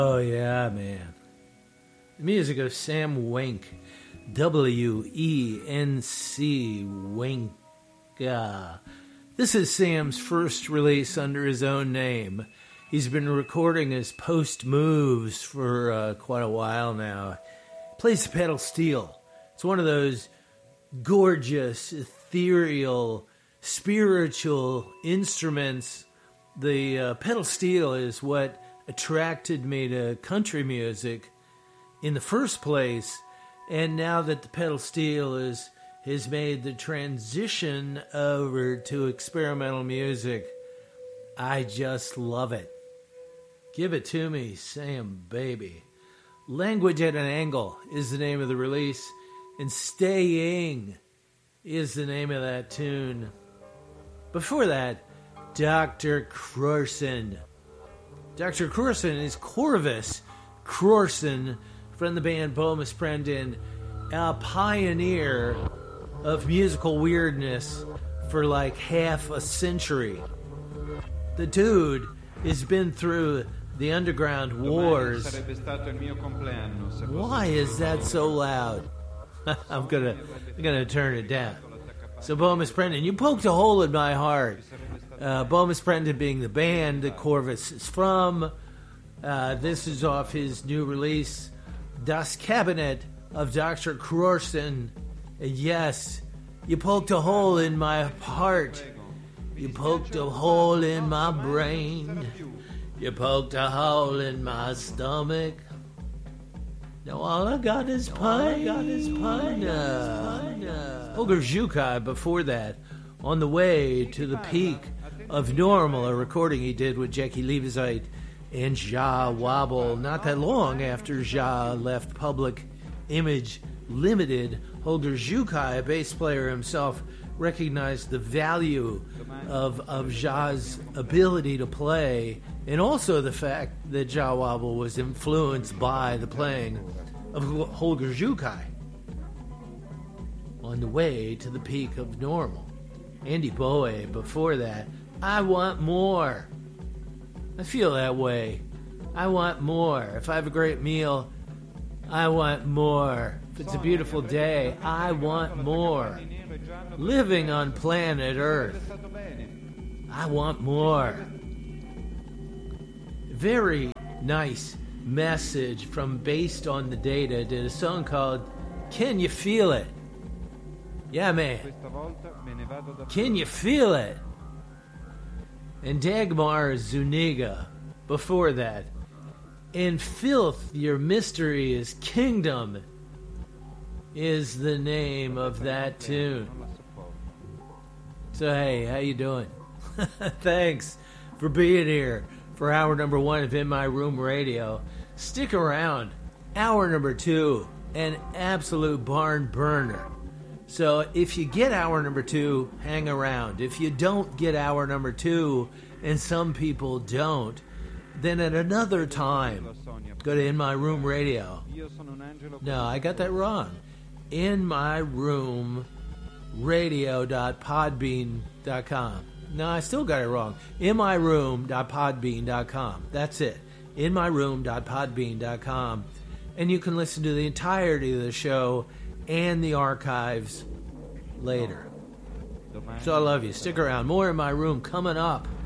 Oh, yeah, man. The music of Sam Wenck. W-E-N-C, Wenck. This is Sam's first release under his own name. He's been recording his post moves for quite a while now. Plays the pedal steel. It's one of those gorgeous, ethereal, spiritual instruments. The pedal steel is what attracted me to country music in the first place, and now that the pedal steel has made the transition over to experimental music, I just love it. Give it to me, Sam, baby. Language at an Angle is the name of the release, and Staying is the name of that tune. Before that, Dr. Crorson. Dr. Crorson is Corvus Crorson from the band Bomis Prendin, a pioneer of musical weirdness for like half a century. The dude has been through the underground wars. Why is that so loud? I'm gonna turn it down. So Bomis Prendin, you poked a hole in my heart. Bomis Prendin being the band that Corvus is from. This is off his new release, Das Cabinet of Dr. Crorson. And yes, you poked a hole in my heart. You poked a hole in my brain. You poked a hole in my stomach. Now all I got is pain. Holger Zhukai before that, On the Way to the Peak of Normal, a recording he did with Jackie Levisite and Ja Wobble not that long after Ja left Public Image Limited. Holger Zhukai, a bass player himself, recognized the value of Ja's ability to play, and also the fact that Ja Wobble was influenced by the playing of Holger Zhukai. On the Way to the Peak of Normal. Andy Bowie before that, I Want More. I feel that way. I want more. If I have a great meal, I want more. If it's a beautiful day, I want more. Living on planet Earth, I want more. Very nice message from Based on the Data. Did a song called Can You Feel It? Yeah, man. Can you feel it? And Dagmar Zuniga before that. In Filth, Your Mystery is Kingdom is the name of that tune. So hey, how you doing? Thanks for being here for hour number 1 of In My Room Radio. Stick around. Hour number 2, an absolute barn burner. So if you get hour number 2, hang around. If you don't get hour number 2, and some people don't, then at another time, go to In My Room Radio. No, I got that wrong. inmyroomradio.podbean.com. No, I still got it wrong. inmyroom.podbean.com. That's it. inmyroom.podbean.com. And you can listen to the entirety of the show and the archives later. So I love you. Stick around. More In My Room coming up.